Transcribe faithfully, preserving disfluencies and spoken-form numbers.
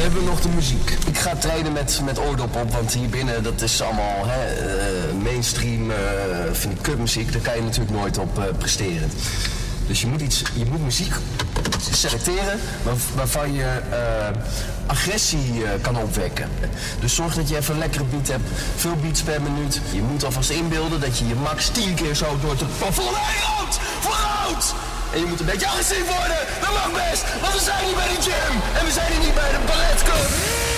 hebben we nog de muziek. Ik ga trainen met, met oordop op, want hier binnen dat is allemaal hè, uh, mainstream uh, van die kutmuziek. Daar kan je natuurlijk nooit op uh, presteren. Dus je moet, iets, je moet muziek selecteren waar, waarvan je uh, agressie uh, kan opwekken. Dus zorg dat je even een lekkere beat hebt, veel beats per minuut. Je moet alvast inbeelden dat je je max tien keer zo door het plafond heen loopt. Vooruit! En je moet een beetje agressief worden, dat mag best, want we zijn hier bij de gym en we zijn hier niet bij de balletclub.